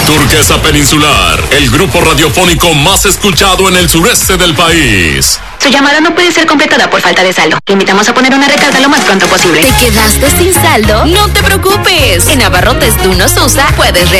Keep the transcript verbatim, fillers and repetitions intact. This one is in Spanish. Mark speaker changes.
Speaker 1: Turquesa Peninsular, el grupo radiofónico más escuchado en el sureste del país.
Speaker 2: Su llamada no puede ser completada por falta de saldo. Le invitamos a poner una recarga lo más pronto posible.
Speaker 3: ¿Te quedaste sin saldo? No te preocupes. En Abarrotes Dunos Usa puedes